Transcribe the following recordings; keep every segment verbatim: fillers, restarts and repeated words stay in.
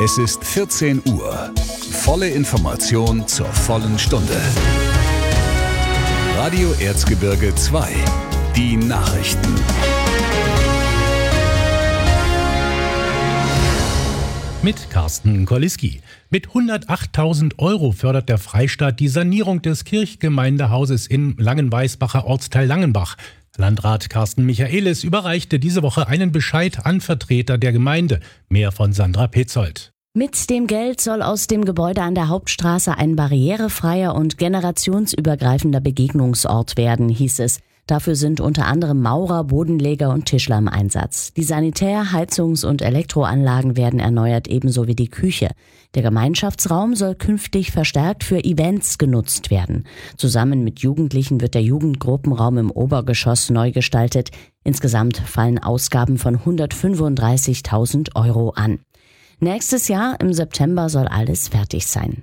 Es ist vierzehn Uhr. Volle Information zur vollen Stunde. Radio Erzgebirge zwei. Die Nachrichten. Mit Carsten Koliski. Mit hundertachttausend Euro fördert der Freistaat die Sanierung des Kirchgemeindehauses im Langenweisbacher Ortsteil Langenbach. Landrat Carsten Michaelis überreichte diese Woche einen Bescheid an Vertreter der Gemeinde. Mehr von Sandra Petzold. Mit dem Geld soll aus dem Gebäude an der Hauptstraße ein barrierefreier und generationsübergreifender Begegnungsort werden, hieß es. Dafür sind unter anderem Maurer, Bodenleger und Tischler im Einsatz. Die Sanitär-, Heizungs- und Elektroanlagen werden erneuert, ebenso wie die Küche. Der Gemeinschaftsraum soll künftig verstärkt für Events genutzt werden. Zusammen mit Jugendlichen wird der Jugendgruppenraum im Obergeschoss neu gestaltet. Insgesamt fallen Ausgaben von hundertfünfunddreißigtausend Euro an. Nächstes Jahr im September soll alles fertig sein.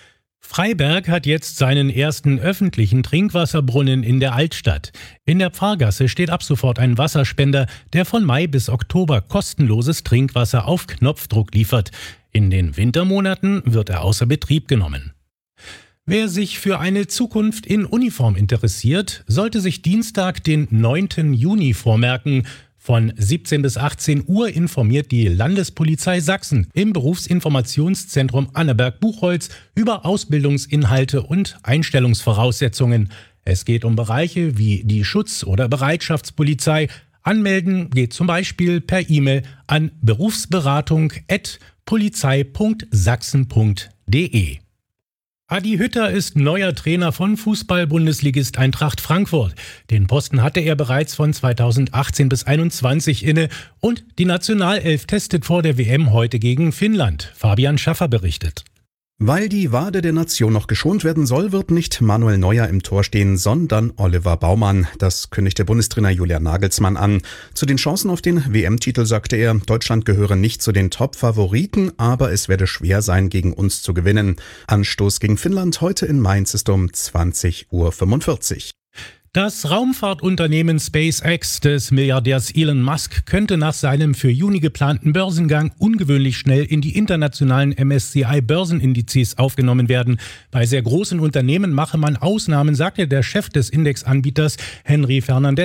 Freiberg hat jetzt seinen ersten öffentlichen Trinkwasserbrunnen in der Altstadt. In der Pfarrgasse steht ab sofort ein Wasserspender, der von Mai bis Oktober kostenloses Trinkwasser auf Knopfdruck liefert. In den Wintermonaten wird er außer Betrieb genommen. Wer sich für eine Zukunft in Uniform interessiert, sollte sich Dienstag, den neunten Juni vormerken. Von siebzehn bis achtzehn Uhr informiert die Landespolizei Sachsen im Berufsinformationszentrum Annaberg-Buchholz über Ausbildungsinhalte und Einstellungsvoraussetzungen. Es geht um Bereiche wie die Schutz- oder Bereitschaftspolizei. Anmelden geht zum Beispiel per E-Mail an berufsberatung at polizei punkt sachsen punkt de. Adi Hütter ist neuer Trainer von Fußball-Bundesligist Eintracht Frankfurt. Den Posten hatte er bereits von zweitausendachtzehn bis einundzwanzig inne und die Nationalelf testet vor der W M heute gegen Finnland. Fabian Schaffer berichtet. Weil die Wade der Nation noch geschont werden soll, wird nicht Manuel Neuer im Tor stehen, sondern Oliver Baumann. Das kündigte Bundestrainer Julian Nagelsmann an. Zu den Chancen auf den W M-Titel sagte er, Deutschland gehöre nicht zu den Top-Favoriten, aber es werde schwer sein, gegen uns zu gewinnen. Anstoß gegen Finnland heute in Mainz ist um zwanzig Uhr fünfundvierzig. Das Raumfahrtunternehmen SpaceX des Milliardärs Elon Musk könnte nach seinem für Juni geplanten Börsengang ungewöhnlich schnell in die internationalen M S C I-Börsenindizes aufgenommen werden. Bei sehr großen Unternehmen mache man Ausnahmen, sagte der Chef des Indexanbieters Henry Fernandez.